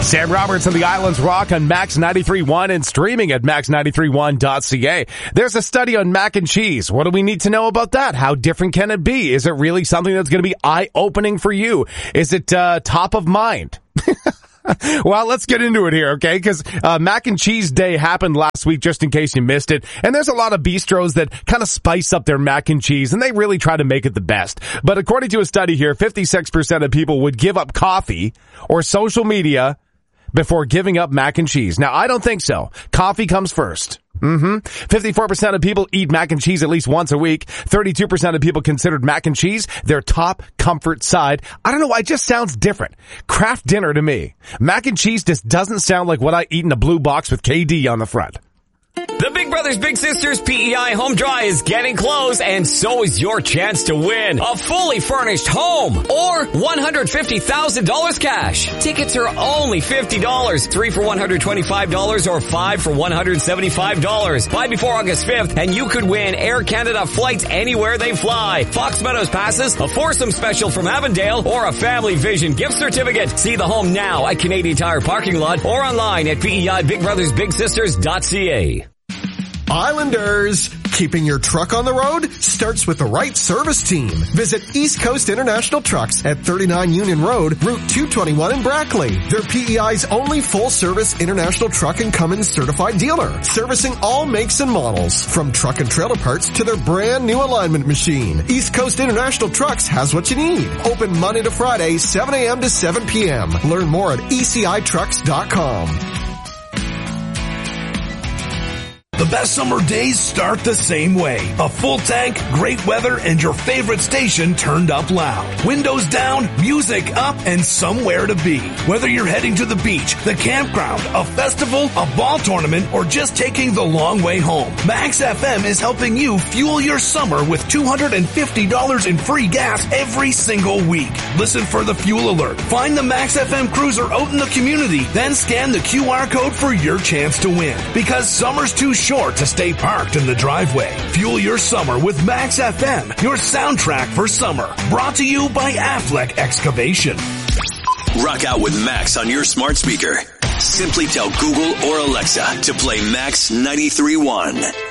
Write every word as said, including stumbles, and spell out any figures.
Sam Roberts and the Islands Rock on Max ninety-three point one and streaming at max ninety-three one dot c a. There's a study on mac and cheese. What do we need to know about that? How different can it be? Is it really something that's going to be eye-opening for you? Is it uh, top of mind? Well, let's get into it here, okay? Because uh, Mac and Cheese Day happened last week, just in case you missed it. And there's a lot of bistros that kind of spice up their mac and cheese, and they really try to make it the best. But according to a study here, fifty-six percent of people would give up coffee or social media before giving up mac and cheese. Now, I don't think so. Coffee comes first. Mm-hmm. fifty-four percent of people eat mac and cheese at least once a week. thirty-two percent of people considered mac and cheese their top comfort side. I don't know why, it just sounds different. Craft dinner to me. Mac and cheese just doesn't sound like what I eat in a blue box with K D on the front. The Big Brothers Big Sisters P E I Home Dry is getting close, and so is your chance to win a fully furnished home or one hundred fifty thousand dollars cash. Tickets are only fifty dollars, three for one hundred twenty-five dollars or five for one hundred seventy-five dollars. Buy before August fifth and you could win Air Canada flights anywhere they fly, Fox Meadows passes, a foursome special from Avondale, or a Family Vision gift certificate. See the home now at Canadian Tire parking lot or online at P E I Big Brothers Big Sisters dot c a. Islanders, keeping your truck on the road starts with the right service team. Visit East Coast International Trucks at thirty-nine Union Road, Route two twenty-one in Brackley. They're P E I's only full-service international truck and Cummins certified dealer, servicing all makes and models, from truck and trailer parts to their brand new alignment machine. East Coast International Trucks has what you need. Open Monday to Friday, seven a.m. to seven p.m. Learn more at e c i trucks dot com. The best summer days start the same way. A full tank, great weather, and your favorite station turned up loud. Windows down, music up, and somewhere to be. Whether you're heading to the beach, the campground, a festival, a ball tournament, or just taking the long way home, Max F M is helping you fuel your summer with two hundred fifty dollars in free gas every single week. Listen for the fuel alert. Find the Max F M cruiser out in the community, then scan the Q R code for your chance to win. Because summer's too short to stay parked in the driveway. Fuel your summer with Max F M, your soundtrack for summer. Brought to you by Affleck Excavation. Rock out with Max on your smart speaker. Simply tell Google or Alexa to play Max ninety-three point one.